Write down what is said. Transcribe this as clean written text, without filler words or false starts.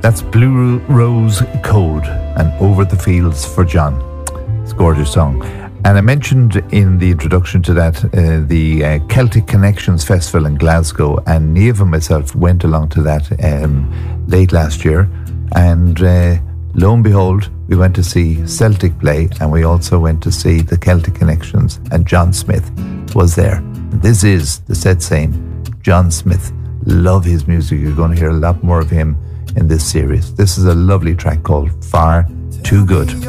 That's Blue Rose Code and Over the Fields for John. It's a gorgeous song. And I mentioned in the introduction to that the Celtic Connections Festival in Glasgow, and Niamh and myself went along to that late last year, and lo and behold, we went to see Celtic play, and we also went to see the Celtic Connections, and John Smith was there. This is the set saying, John Smith. Love his music. You're going to hear a lot more of him in this series. This is a lovely track called Far Too Good.